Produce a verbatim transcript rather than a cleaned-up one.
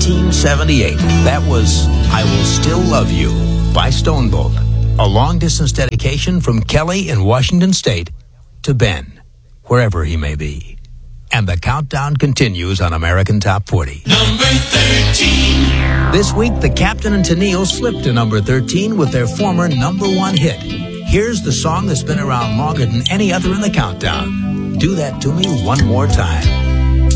nineteen seventy-eight. That was I Will Still Love You by Stone Bolt. A long-distance dedication from Kelly in Washington State to Ben, wherever he may be. And the countdown continues on American Top forty. Number thirteen. This week, the Captain and Tennille slipped to number thirteen with their former number one hit. Here's the song that's been around longer than any other in the countdown. Do That to Me One More Time.